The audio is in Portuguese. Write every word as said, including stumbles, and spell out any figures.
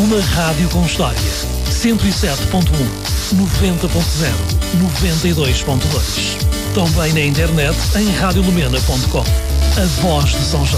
Uma rádio com história. cento e sete ponto um, noventa ponto zero, noventa e dois ponto dois. Também na internet em rádio lumena ponto com. A voz de São João.